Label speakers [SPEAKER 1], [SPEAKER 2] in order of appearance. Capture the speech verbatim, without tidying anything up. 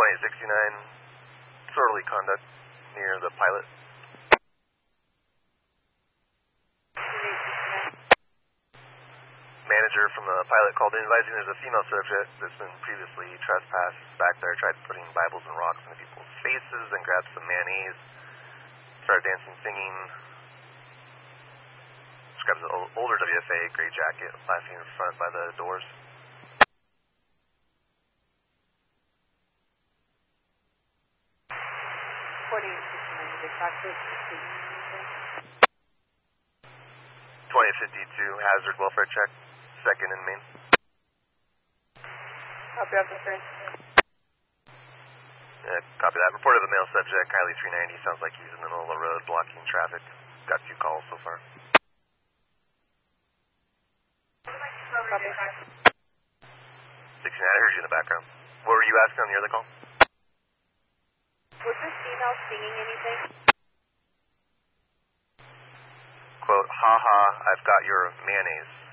[SPEAKER 1] twenty sixty-nine, disorderly conduct near the pilot. Manager from the pilot called in advising there's a female subject that's been previously trespassed back there, tried putting Bibles and rocks into people's faces and grabbed some mayonnaise, started dancing, singing. Describes an older W F A, gray jacket, laughing in front by the doors. twenty fifty-two, hazard welfare check, second in main.
[SPEAKER 2] Copy, officer.
[SPEAKER 1] Yeah, copy that. Report of a male subject, Kylie three ninety, sounds like he's in the middle of the road blocking traffic. Got two calls so far.
[SPEAKER 2] Copy.
[SPEAKER 1] sixty-nine, I heard you in the background. What were you asking on the other call?
[SPEAKER 2] Was this female singing anything?
[SPEAKER 1] Quote, ha ha, I've got your mayonnaise.